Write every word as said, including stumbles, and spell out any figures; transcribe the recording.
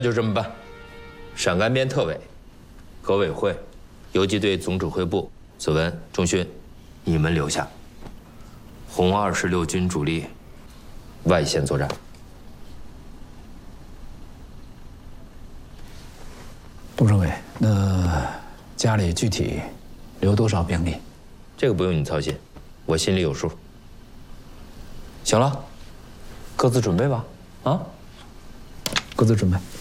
就这么办。陕甘边特委、革委会、游击队总指挥部、子文、钟勋，你们留下。红二十六军主力外线作战。 杜政委，那家里具体留多少兵力？ 这个不用你操心，我心里有数。行了，各自准备吧。啊， 各自准备。